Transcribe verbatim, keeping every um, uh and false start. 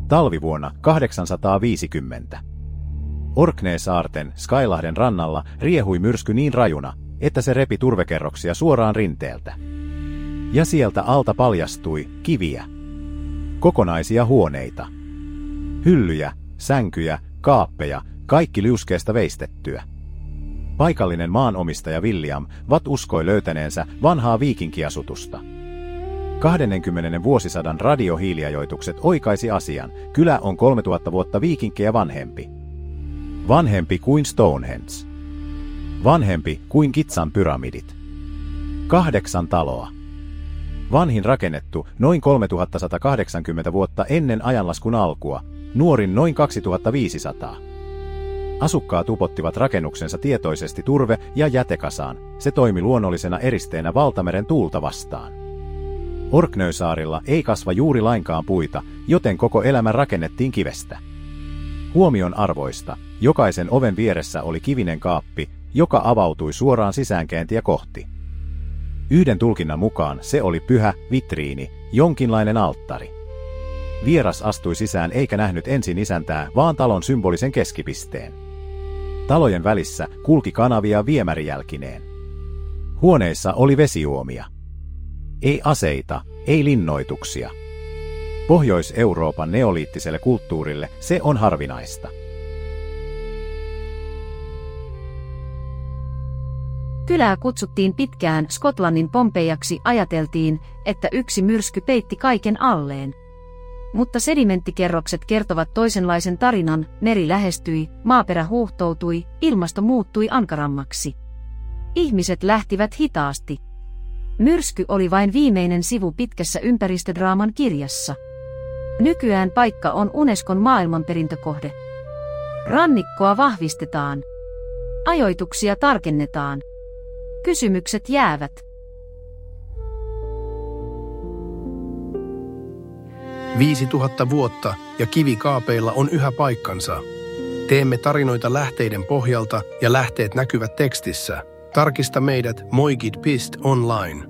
Talvivuonna kahdeksansataaviisikymmentä. Orkneysaarten Skylahden rannalla riehui myrsky niin rajuna, että se repi turvekerroksia suoraan rinteeltä. Ja sieltä alta paljastui kiviä. Kokonaisia huoneita. Hyllyjä, sänkyjä, kaappeja, kaikki liuskeesta veistettyä. Paikallinen maanomistaja William Watt uskoi löytäneensä vanhaa viikinkiasutusta. kahdenkymmenen vuosisadan radiohiiliajoitukset oikaisi asian. Kylä on kolmetuhatta vuotta viikinkkejä vanhempi. Vanhempi kuin Stonehenge. Vanhempi kuin Gizan pyramidit. Kahdeksan taloa. Vanhin rakennettu noin kolmetuhattasatakahdeksankymmentä vuotta ennen ajanlaskun alkua, nuorin noin kaksituhattaviisisataa. Asukkaat upottivat rakennuksensa tietoisesti turve- ja jätekasaan. Se toimi luonnollisena eristeenä valtameren tuulta vastaan. Orkneysaarilla ei kasva juuri lainkaan puita, joten koko elämä rakennettiin kivestä. Huomion arvoista, jokaisen oven vieressä oli kivinen kaappi, joka avautui suoraan sisäänkäyntiä kohti. Yhden tulkinnan mukaan se oli pyhä vitriini, jonkinlainen alttari. Vieras astui sisään eikä nähnyt ensin isäntää, vaan talon symbolisen keskipisteen. Talojen välissä kulki kanavia viemärijälkineen. Huoneissa oli vesijuomia. Ei aseita, ei linnoituksia. Pohjois-Euroopan neoliittiselle kulttuurille se on harvinaista. Kylää kutsuttiin pitkään Skotlannin Pompeijaksi, ajateltiin, että yksi myrsky peitti kaiken alleen. Mutta sedimenttikerrokset kertovat toisenlaisen tarinan, meri lähestyi, maaperä huuhtoutui, ilmasto muuttui ankarammaksi. Ihmiset lähtivät hitaasti. Myrsky oli vain viimeinen sivu pitkässä ympäristödraaman kirjassa. Nykyään paikka on Unescon maailmanperintökohde. Rannikkoa vahvistetaan. Ajoituksia tarkennetaan. Kysymykset jäävät. Viisituhatta vuotta ja kivikaapeilla on yhä paikkansa. Teemme tarinoita lähteiden pohjalta ja lähteet näkyvät tekstissä. Tarkista meidät moigid piste online.